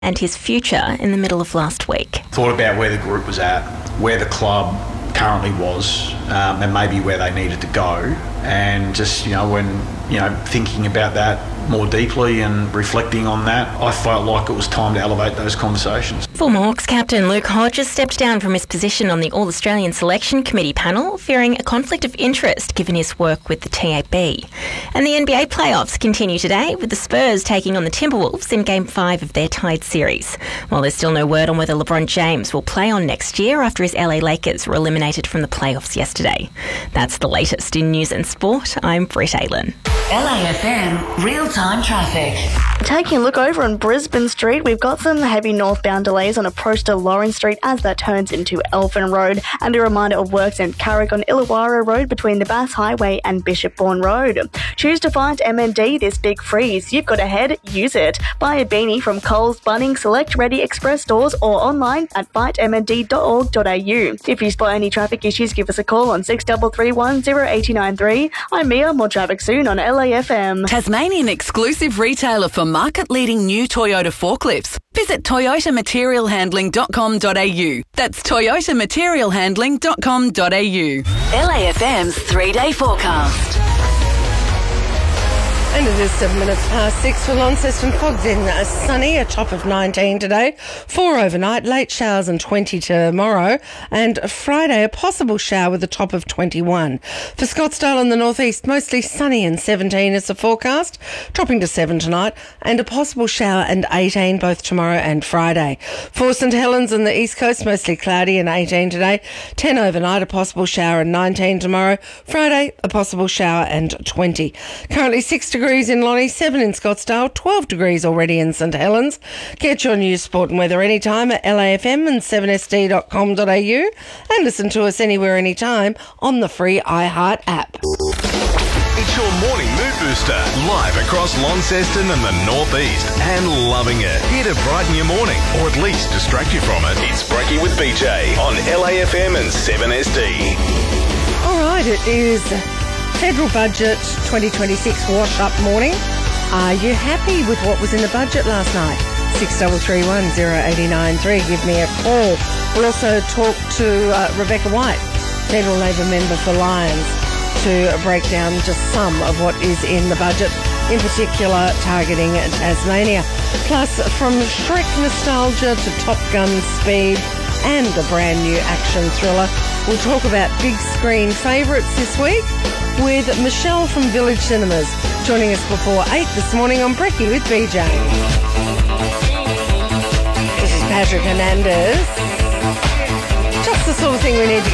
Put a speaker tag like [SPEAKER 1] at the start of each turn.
[SPEAKER 1] and his future in the middle of last week.
[SPEAKER 2] Thought about where the group was at, where the club currently was, and maybe where they needed to go. And just, thinking about that more deeply and reflecting on that, I felt like it was time to elevate those conversations.
[SPEAKER 1] Former Hawks captain Luke Hodges stepped down from his position on the All-Australian Selection Committee panel, fearing a conflict of interest given his work with the TAB. And the NBA playoffs continue today, with the Spurs taking on the Timberwolves in Game 5 of their tied series. While there's still no word on whether LeBron James will play on next year after his LA Lakers were eliminated from the playoffs yesterday. That's the latest in news and sport. I'm Britt Aylan.
[SPEAKER 3] LAFM real-time traffic.
[SPEAKER 4] Taking a look over on Brisbane Street, we've got some heavy northbound delays on approach to Lawrence Street as that turns into Elfin Road, and a reminder of works in Carrick on Illawarra Road between the Bass Highway and Bishopbourne Road. Choose to find MND this big freeze. You've got a head, use it. Buy a beanie from Coles, Bunnings, Select, Ready Express stores or online at fightmnd.org.au. If you spot any traffic issues, give us a call on 6331 0893. I'm Mia, more traffic soon on LAFM.
[SPEAKER 3] Tasmanian exclusive retailer for market-leading new Toyota forklifts. Visit toyotamaterialhandling.com.au. That's toyotamaterialhandling.com.au. LAFM's 3-day forecast.
[SPEAKER 5] And it is 7 minutes past 6 for Launceston. Fogs in sunny, a top of 19 today. 4 overnight, late showers and 20 tomorrow. And Friday, a possible shower with a top of 21. For Scottsdale and the northeast, mostly sunny and 17 is the forecast, dropping to 7 tonight. And a possible shower and 18 both tomorrow and Friday. For St Helens and the east coast, mostly cloudy and 18 today. 10 overnight, a possible shower and 19 tomorrow. Friday, a possible shower and 20. Currently 6 degrees in Lonnie, 7 in Scottsdale, 12 degrees already in St Helens. Get your news, sport and weather anytime at LAFM and 7sd.com.au and listen to us anywhere, anytime on the free iHeart app.
[SPEAKER 6] It's your morning mood booster, live across Launceston and the northeast, and loving it. Here to brighten your morning, or at least distract you from it. It's Brekkie with BJ on LAFM and 7SD.
[SPEAKER 5] All right, it is Federal Budget 2026 wash-up morning. Are you happy with what was in the budget last night? 6331 0893. Give me a call. We'll also talk to Rebecca White, Federal Labor member for Lions, to break down just some of what is in the budget, in particular targeting Tasmania. Plus, from Shrek nostalgia to Top Gun speed and the brand new action thriller, we'll talk about big screen favourites this week with Michelle from Village Cinemas joining us before 8 this morning on Brekkie with BJ. This is Patrick Hernandez. Just the sort of thing we need to